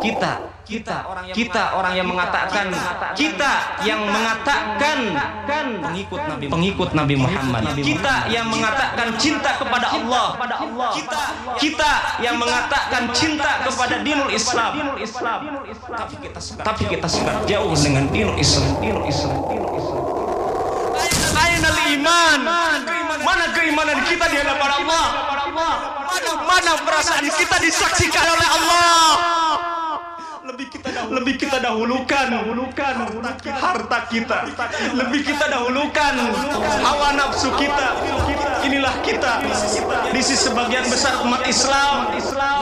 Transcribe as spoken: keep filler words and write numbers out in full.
kita kita kita orang yang mengatakan kita yang mengatakan pengikut Nabi pengikut Nabi Muhammad, kita yang mengatakan cinta kepada Allah, kita kita yang mengatakan cinta kepada dinul Islam, tapi kita tapi kita sangat jauh dengan dinul Islam. Dinul Islam. Ainal iman, mana keimanan kita di hadapan Allah? Mana mana perasaan kita disaksikan oleh Allah? Lebih kita dahulukan, lebih kita dahulukan, dahulukan harta kita, lebih kita dahulukan hawa nafsu kita. Inilah kita di sisi sebagian besar umat Islam